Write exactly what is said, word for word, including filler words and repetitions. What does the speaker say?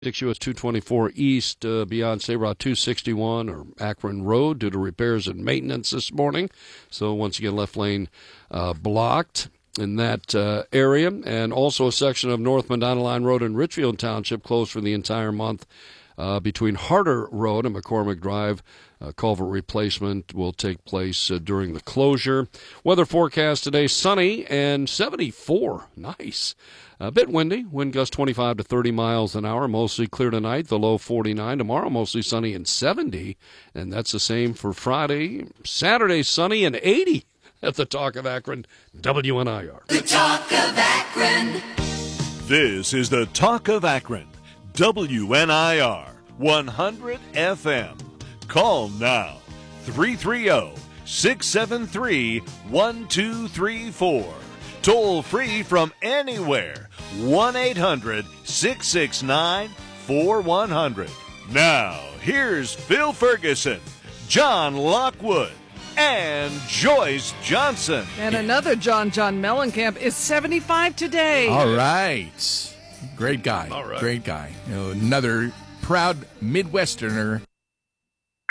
U S two twenty-four East uh, beyond State Route two sixty-one or Akron Road due to repairs and maintenance this morning. So once again, left lane uh, blocked in that uh, area. And also a section of North Medina Line Road in Richfield Township closed for the entire month uh, between Harder Road and McCormick Drive. Uh, culvert replacement will take place uh, during the closure. Weather forecast today, sunny and seventy-four. Nice. A bit windy. Wind gusts twenty-five to thirty miles an hour. Mostly clear tonight. The low forty-nine. Tomorrow mostly sunny and seventy. And that's the same for Friday. Saturday sunny and eighty at the Talk of Akron, W N I R. The Talk of Akron. This is the Talk of Akron, W N I R, one hundred F M. Call now, three three zero, six seven three, one two three four. Toll free from anywhere, one eight hundred, six six nine, four one zero zero. Now, here's Phil Ferguson, John Lockwood, and Joyce Johnson. And another John John Mellencamp is seventy-five today. All right. Great guy. All right. Great guy. You know, another proud Midwesterner